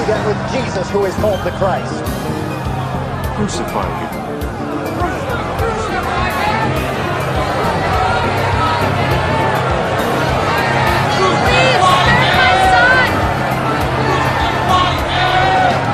get with Jesus, who is called the Christ. Crucify him.